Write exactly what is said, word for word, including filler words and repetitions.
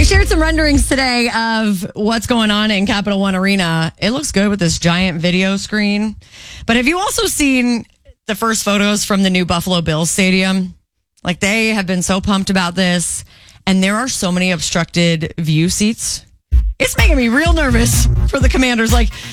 shared some renderings today of what's going on in Capital One Arena. It looks good with this giant video screen. But have you also seen the first photos from the new Buffalo Bills stadium? Like, they have been so pumped about this, and there are so many obstructed view seats. It's making me real nervous for the Commanders. Like,